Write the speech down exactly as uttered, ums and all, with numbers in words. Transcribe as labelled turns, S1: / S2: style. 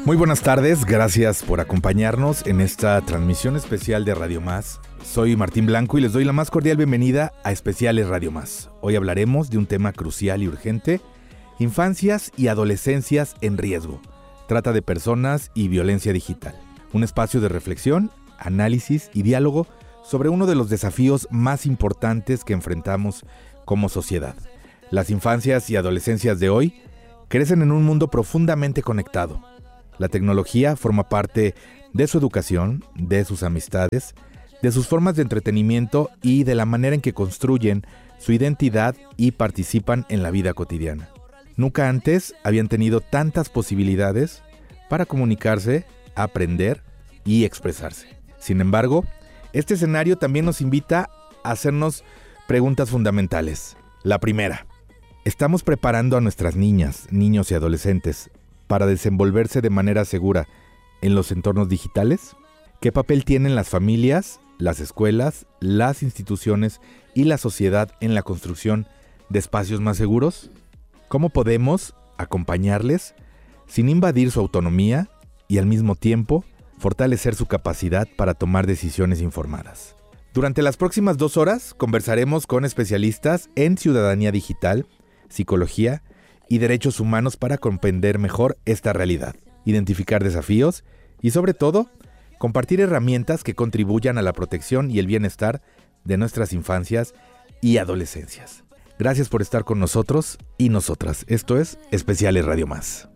S1: Muy buenas tardes, gracias por acompañarnos en esta transmisión especial de Radio Más. Soy Martín Blanco y les doy la más cordial bienvenida a Especiales Radio Más. Hoy hablaremos de un tema crucial y urgente: infancias y adolescencias en riesgo. Trata de personas y violencia digital. Un espacio de reflexión, análisis y diálogo sobre uno de los desafíos más importantes que enfrentamos como sociedad. Las infancias y adolescencias de hoy crecen en un mundo profundamente conectado. La tecnología forma parte de su educación, de sus amistades, de sus formas de entretenimiento y de la manera en que construyen su identidad y participan en la vida cotidiana. Nunca antes habían tenido tantas posibilidades para comunicarse, aprender y expresarse. Sin embargo, este escenario también nos invita a hacernos preguntas fundamentales. La primera: ¿estamos preparando a nuestras niñas, niños y adolescentes para desenvolverse de manera segura en los entornos digitales? ¿Qué papel tienen las familias, las escuelas, las instituciones y la sociedad en la construcción de espacios más seguros? ¿Cómo podemos acompañarles sin invadir su autonomía y al mismo tiempo fortalecer su capacidad para tomar decisiones informadas? Durante las próximas dos horas conversaremos con especialistas en ciudadanía digital, psicología y derechos humanos para comprender mejor esta realidad, identificar desafíos y, sobre todo, compartir herramientas que contribuyan a la protección y el bienestar de nuestras infancias y adolescencias. Gracias por estar con nosotros y nosotras. Esto es Especiales Radio Más.